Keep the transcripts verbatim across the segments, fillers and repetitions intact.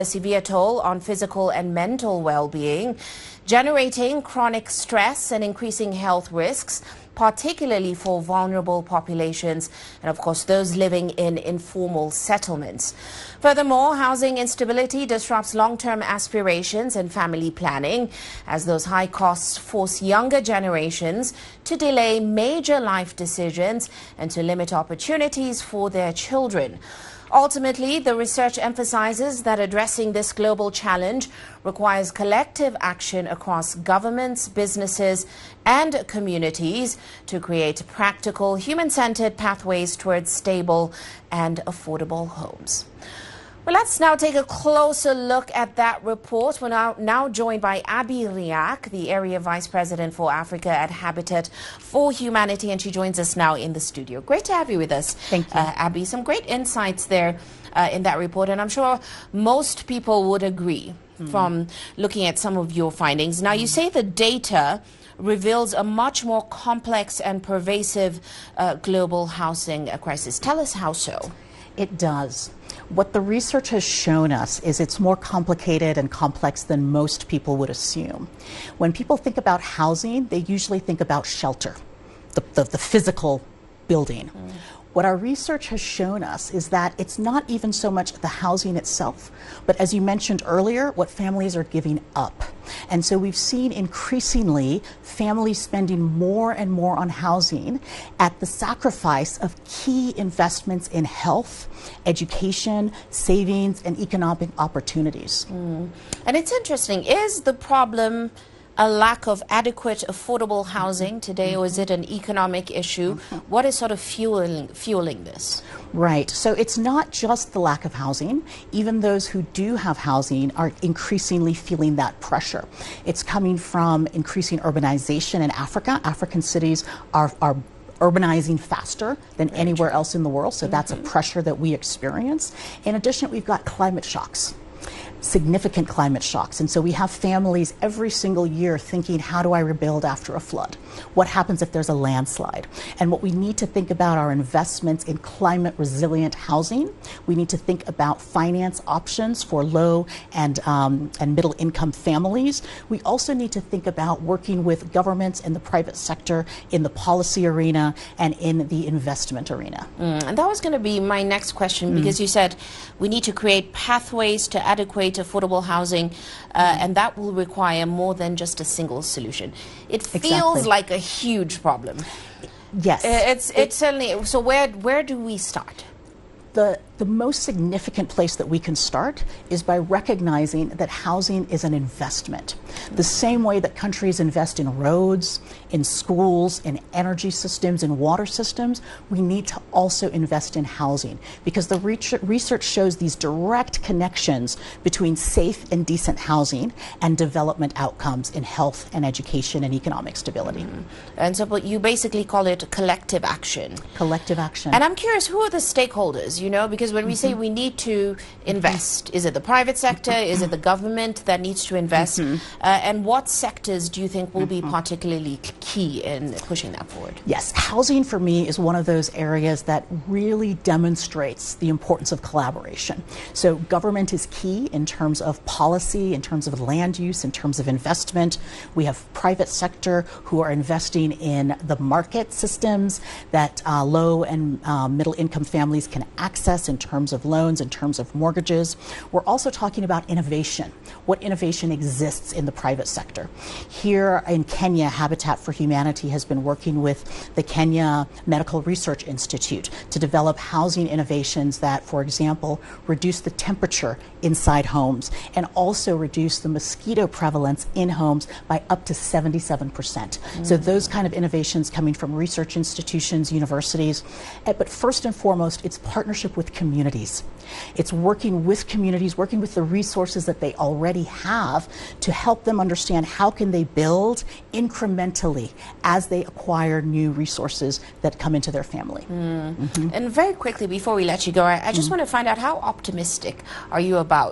A severe toll on physical and mental well-being, generating chronic stress and increasing health risks, particularly for vulnerable populations and, of course, those living in informal settlements. Furthermore, housing instability disrupts long-term aspirations and family planning, as those high costs force younger generations to delay major life decisions and to limit opportunities for their children. Ultimately, the research emphasizes that addressing this global challenge requires collective action across governments, businesses, and communities to create practical, human-centered pathways towards stable and affordable homes. Well, let's now take a closer look at that report. We're now, now joined by Abby Riak, the Area Vice President for Africa at Habitat for Humanity, and she joins us now in the studio. Great to have you with us. Thank you. Uh, Abby, some great insights there uh, in that report, and I'm sure most people would agree mm. from looking at some of your findings. Now, mm. you say the data reveals a much more complex and pervasive uh, global housing crisis. Tell us how so. It does. What the research has shown us is it's more complicated and complex than most people would assume. When people think about housing, they usually think about shelter, the, the, the physical building. Mm. What our research has shown us is that it's not even so much the housing itself, but as you mentioned earlier, what families are giving up. And so we've seen increasingly families spending more and more on housing at the sacrifice of key investments in health, education, savings, and economic opportunities. Mm. And it's interesting, is the problem a lack of adequate, affordable housing today, or is it an economic issue? What is sort of fueling, fueling this? Right. So it's not just the lack of housing. Even those who do have housing are increasingly feeling that pressure. It's coming from increasing urbanization in Africa. African cities are, are urbanizing faster than Very anywhere true. else in the world, so mm-hmm. that's a pressure that we experience. In addition, we've got climate shocks. Significant climate shocks. And so we have families every single year thinking, how do I rebuild after a flood? What happens if there's a landslide? And what we need to think about are investments in climate resilient housing. We need to think about finance options for low and, um, and middle income families. We also need to think about working with governments and the private sector in the policy arena and in the investment arena. Mm, and that was going to be my next question, because mm. you said we need to create pathways to adequate affordable housing, uh, and that will require more than just a single solution. It feels exactly. like a huge problem. Yes. Uh, it's, it, it's certainly, so where, where do we start? The, the most significant place that we can start is by recognizing that housing is an investment. The same way that countries invest in roads, in schools, in energy systems, in water systems, we need to also invest in housing, because the research shows these direct connections between safe and decent housing and development outcomes in health and education and economic stability. Mm. And so but you basically call it collective action. Collective action. And I'm curious, who are the stakeholders? You know, because when we say we need to invest, is it the private sector? Is it the government that needs to invest? Mm-hmm. uh, and what sectors do you think will be particularly key in pushing that forward? Yes, housing for me is one of those areas that really demonstrates the importance of collaboration. So government is key in terms of policy, in terms of land use, in terms of investment. We have private sector who are investing in the market systems that uh, low and uh, middle income families can access in terms of loans, in terms of mortgages. We're also talking about innovation. What innovation exists in the private sector? Here in Kenya, Habitat for Humanity has been working with the Kenya Medical Research Institute to develop housing innovations that, for example, reduce the temperature inside homes and also reduce the mosquito prevalence in homes by up to seventy-seven percent. Mm-hmm. So those kind of innovations coming from research institutions, universities, but first and foremost, it's partnership with communities. It's working with communities, working with the resources that they already have to help them understand how can they build incrementally as they acquire new resources that come into their family. Mm. Mm-hmm. And very quickly, before we let you go, I, I just mm. want to find out, how optimistic are you about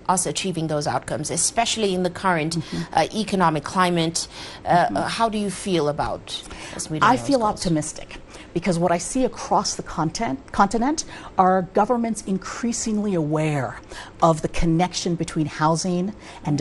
us achieving those outcomes, especially in the current mm-hmm. uh, economic climate? Uh, mm-hmm. uh, how do you feel about us meeting I those feel goals? optimistic, because what I see across the content, continent are governments increasingly aware of the connection between housing and